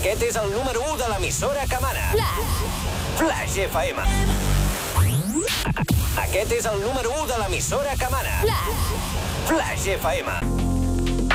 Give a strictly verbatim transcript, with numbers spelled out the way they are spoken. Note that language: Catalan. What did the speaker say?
Aquest és el número u de l'emissora que mana. Flash. Flash F M. Aquest és el número u de l'emissora que mana. Flash. Flash F M.